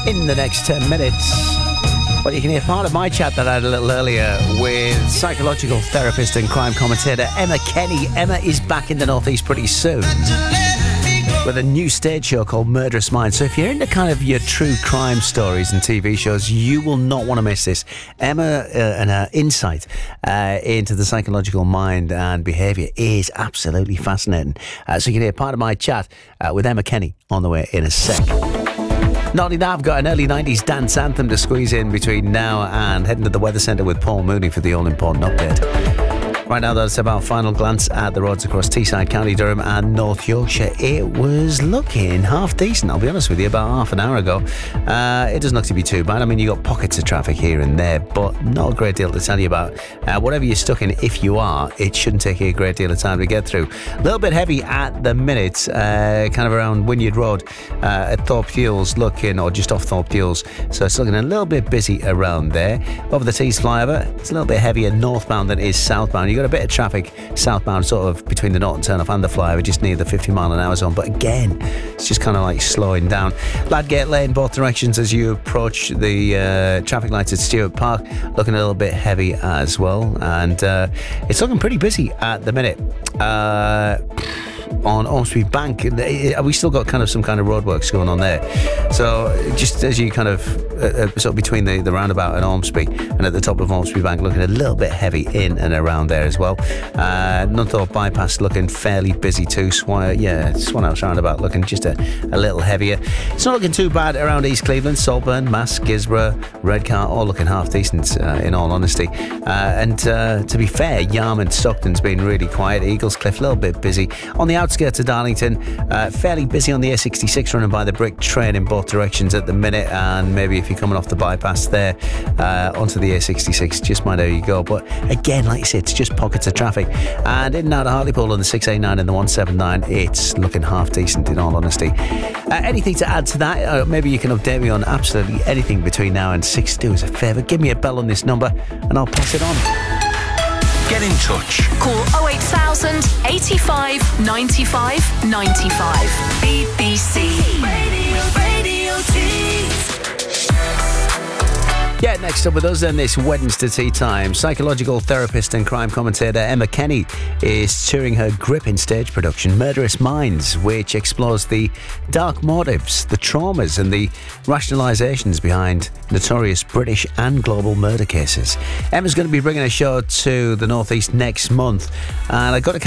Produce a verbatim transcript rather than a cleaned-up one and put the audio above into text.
in the next ten minutes. Well, you can hear part of my chat that I had a little earlier with psychological therapist and crime commentator Emma Kenny. Emma is back in the Northeast pretty soon with a new stage show called Murderous Minds. So if you're into kind of your true crime stories and T V shows, you will not want to miss this. Emma uh, and her insight uh, into the psychological mind and behaviour is absolutely fascinating. Uh, so you can hear part of my chat uh, with Emma Kenny on the way in a sec. Not only that, I've got an early nineties dance anthem to squeeze in between now and heading to the weather centre with Paul Mooney for the all-important update. Right now, that's about final glance at the roads across Teesside, County Durham and North Yorkshire. It was looking half decent, I'll be honest with you, about half an hour ago. Uh, it doesn't look to be too bad. I mean, you got pockets of traffic here and there, but not a great deal to tell you about. Uh, whatever you're stuck in, if you are, it shouldn't take you a great deal of time to get through. A little bit heavy at the minute, uh, kind of around Wynyard Road uh, at Thorpe Fuels, looking, or just off Thorpe Fuels. So it's looking a little bit busy around there. Over the Tees flyover, it's a little bit heavier northbound than it is southbound. You got a bit of traffic southbound, sort of between the Norton turnoff and the flyover, just near the fifty mile an hour zone, but again it's just kind of like slowing down. Ladgate Lane, both directions as you approach the uh, traffic lights at Stewart Park, looking a little bit heavy as well, and uh, it's looking pretty busy at the minute. uh on Ormsby Bank, we still got kind of some kind of roadworks going on there. So just as you kind of uh, sort of between the, the roundabout and Ormsby and at the top of Ormsby Bank, looking a little bit heavy in and around there as well. Uh, Nunthorpe Bypass looking fairly busy too. Swan, yeah, Swanhouse roundabout looking just a, a little heavier. It's not looking too bad around East Cleveland, Saltburn, Mass, Gisborough, Redcar, all looking half decent uh, in all honesty. Uh, and uh, to be fair, Yarmouth, Stockton's been really quiet. Eagles Cliff a little bit busy. On the outskirts of Darlington, uh, fairly busy on the A sixty-six running by the Brick train in both directions at the minute, and maybe if you're coming off the bypass there uh, onto the A sixty-six, just mind how you go. But again, like I said, it's just pockets of traffic, and in and out of Hartlepool on the six eighty-nine and the one seventy-nine, it's looking half decent in all honesty. Uh, anything to add to that? Uh, maybe you can update me on absolutely anything between now and six. Do us a favour, give me a bell on this number and I'll pass it on. Get in touch. Call oh eight thousand, eighty-five, ninety-five, ninety-five. B B C Radio, Radio T. Yeah, next up with us then this Wednesday tea time, psychological therapist and crime commentator Emma Kenny is touring her gripping stage production Murderous Minds, which explores the dark motives, the traumas and the rationalisations behind notorious British and global murder cases. Emma's going to be bringing a show to the Northeast next month, and I got to